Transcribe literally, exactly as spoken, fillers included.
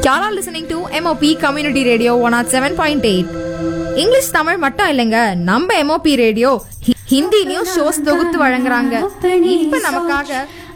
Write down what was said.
Y'all are listening to M O P Community Radio one oh seven point eight. English Tamil மட்டும் இல்லைங்க, நம்ம M O P radio Hindi news shows தொகுத்து வழங்குறாங்க. இப்ப நமக்காக